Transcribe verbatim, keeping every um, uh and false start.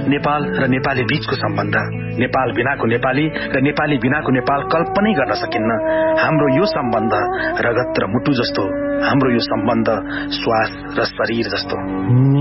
नेपाल र नेपाली बीचको सम्बन्ध, नेपाल बिनाको नेपाली र नेपाली बिनाको नेपाल कल्पनै गर्न सकिन्न। हाम्रो यो सम्बन्ध रगत र मुटु जस्तो, हाम्रो यो सम्बन्ध श्वास र शरीर जस्तो।